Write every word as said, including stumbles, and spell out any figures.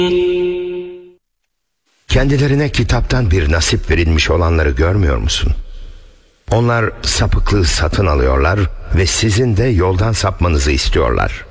Kendilerine kitaptan bir nasip verilmiş olanları görmüyor musun? Onlar sapıklığı satın alıyorlar ve sizin de yoldan sapmanızı istiyorlar.